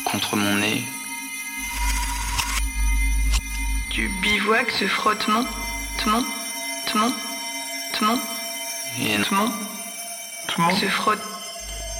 contre mon nez. Du bivouac se frottement, tment, tment, tment, Et tment, se frotte.